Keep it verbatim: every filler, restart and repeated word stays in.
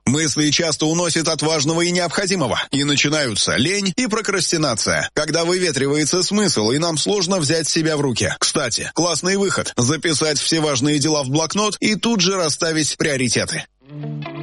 Мысли часто уносят от важного и необходимого, и начинаются лень и прокрастинация, когда выветривается смысл, и нам сложно взять себя в руки. Кстати, классный выход – записать все важные дела в блокнот и тут же расставить приоритеты.